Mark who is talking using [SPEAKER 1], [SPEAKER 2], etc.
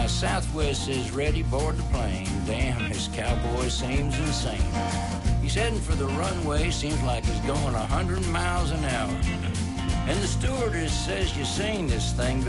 [SPEAKER 1] Now Southwest says ready, board the plane. Damn, this cowboy seems insane. He's heading for the runway, seems like he's going 100 miles an hour. And the stewardess says you seen this thing